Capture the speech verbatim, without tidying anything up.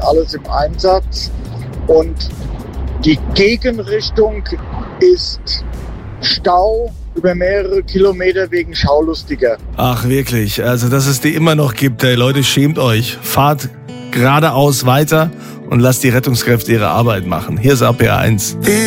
alles im Einsatz. Und die Gegenrichtung ist Stau über mehrere Kilometer wegen Schaulustiger. Ach wirklich, also dass es die immer noch gibt, ey. Leute, schämt euch. Fahrt geradeaus weiter und lasst die Rettungskräfte ihre Arbeit machen. Hier ist A P eins.